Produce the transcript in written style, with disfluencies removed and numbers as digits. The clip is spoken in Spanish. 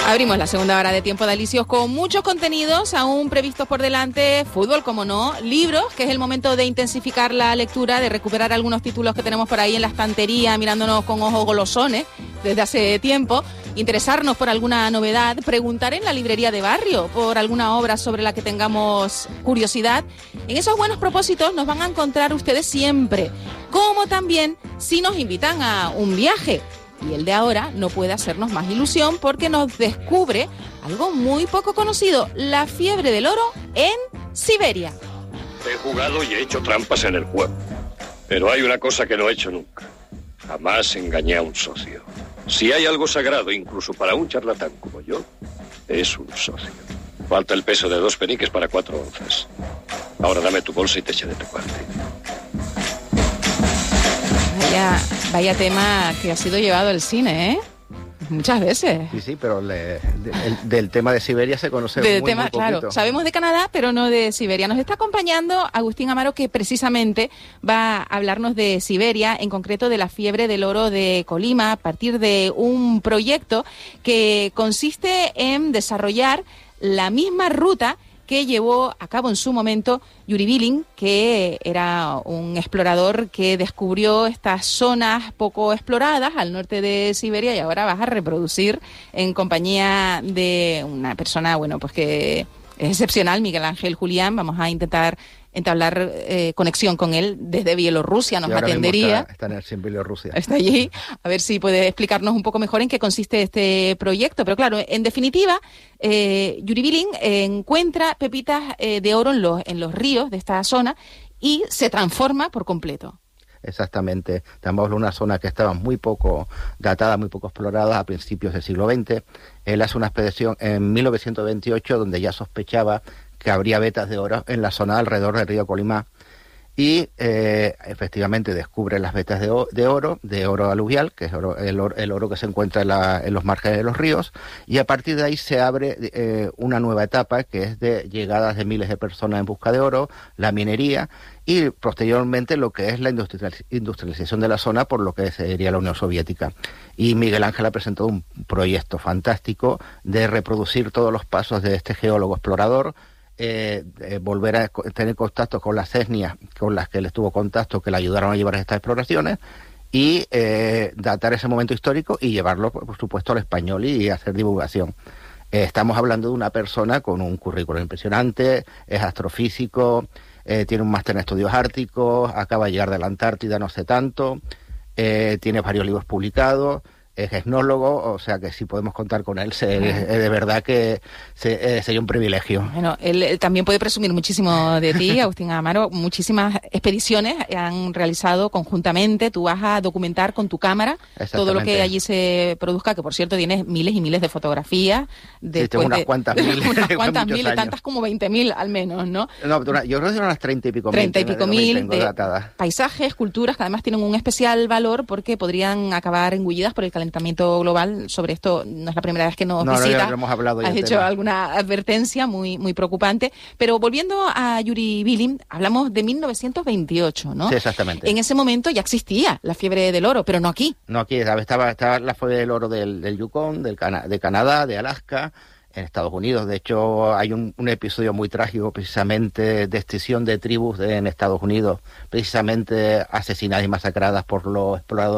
Abrimos la segunda hora de Tiempo de Alicios con muchos contenidos aún previstos por delante, fútbol, como no, libros, que es el momento de intensificar la lectura, de recuperar algunos títulos que tenemos por ahí en la estantería, mirándonos con ojos golosones desde hace tiempo, interesarnos por alguna novedad, preguntar en la librería de barrio por alguna obra sobre la que tengamos curiosidad. En esos buenos propósitos nos van a encontrar ustedes siempre, como también si nos invitan a un viaje. Y el de ahora no puede hacernos más ilusión porque nos descubre algo muy poco conocido, la fiebre del oro en Siberia. He jugado y he hecho trampas en el juego, pero hay una cosa que no he hecho nunca. Jamás engañé a un socio. Si hay algo sagrado, incluso para un charlatán como yo, es un socio. Falta el peso de 2 peniques para 4 onzas. Ahora dame tu bolsa y te echaré tu parte. Vaya tema que ha sido llevado al cine, ¿eh? Muchas veces. Sí, pero del tema de Siberia se conoce muy poquito. Claro, sabemos de Canadá, pero no de Siberia. Nos está acompañando Agustín Amaro, que precisamente va a hablarnos de Siberia, en concreto de la fiebre del oro de Colima, a partir de un proyecto que consiste en desarrollar la misma ruta que llevó a cabo en su momento Yuri Billing, que era un explorador que descubrió estas zonas poco exploradas al norte de Siberia, y ahora vas a reproducir en compañía de una persona, bueno, pues que es excepcional, Miguel Ángel Julián. Vamos a intentar entablar conexión con él desde Bielorrusia, nos atendería. Está en Bielorrusia. Está allí, a ver si puede explicarnos un poco mejor en qué consiste este proyecto. Pero claro, en definitiva, Yuri Billing encuentra pepitas de oro en los ríos de esta zona y se transforma por completo. Exactamente. Estamos en una zona que estaba muy poco datada, muy poco explorada a principios del siglo XX. Él hace una expedición en 1928 donde ya sospechaba que habría vetas de oro en la zona alrededor del río Colima, y efectivamente descubre las vetas de oro aluvial, que es el oro que se encuentra en los márgenes de los ríos, y a partir de ahí se abre una nueva etapa, que es de llegadas de miles de personas en busca de oro, la minería, y posteriormente lo que es la industrialización de la zona por lo que sería la Unión Soviética. Y Miguel Ángel ha presentado un proyecto fantástico de reproducir todos los pasos de este geólogo explorador, volver a tener contacto con las etnias con las que él estuvo contacto, que le ayudaron a llevar estas exploraciones, y datar ese momento histórico y llevarlo, por supuesto, al español y hacer divulgación. Estamos hablando de una persona con un currículum impresionante, es astrofísico, tiene un máster en estudios árticos, acaba de llegar de la Antártida no hace tanto, tiene varios libros publicados, es etnólogo, o sea que si podemos contar con él, de verdad que sería un privilegio. Bueno, él también puede presumir muchísimo de ti, Agustín Amaro. Muchísimas expediciones han realizado conjuntamente. Tú vas a documentar con tu cámara todo lo que allí se produzca, que por cierto tienes miles y miles de fotografías. Sí, tengo unas cuantas miles. Unas cuantas miles, tantas como 20.000 al menos, ¿no? No, yo creo que son unas 30 y pico mil de paisajes, culturas, que además tienen un especial valor porque podrían acabar engullidas por el calentamiento global. Sobre esto no es la primera vez que nos visita. No hemos hablado. Has hecho alguna advertencia muy, muy preocupante. Pero volviendo a Yuri Billing, hablamos de 1928, ¿no? Sí, exactamente. En ese momento ya existía la fiebre del oro, pero no aquí. No aquí, estaba la fiebre del oro del Yukon, de Canadá, de Alaska, en Estados Unidos. De hecho, hay un episodio muy trágico precisamente de extinción de tribus en Estados Unidos, precisamente asesinadas y masacradas por los exploradores